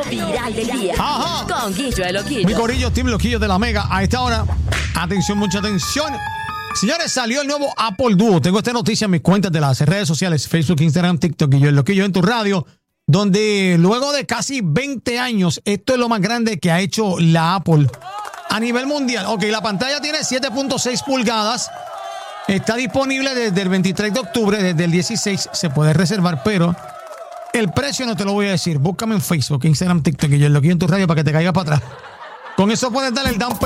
viral del día. Ajá. Con Guillo el Loquillo. Mi corillo, Team Loquillo de la Mega. A esta hora, atención, mucha atención. Señores, salió el nuevo Apple Duo. Tengo esta noticia en mis cuentas de las redes sociales, Facebook, Instagram, TikTok, Guillo el Loquillo en tu radio, donde luego de casi 20 años, esto es lo más grande que ha hecho la Apple a nivel mundial. Ok, la pantalla tiene 7.6 pulgadas. Está disponible desde el 23 de octubre, desde el 16 se puede reservar, pero el precio no te lo voy a decir. Búscame en Facebook, Instagram, TikTok, Guillo el Loquillo en tu radio para que te caigas para atrás. Con eso puedes dar el down payment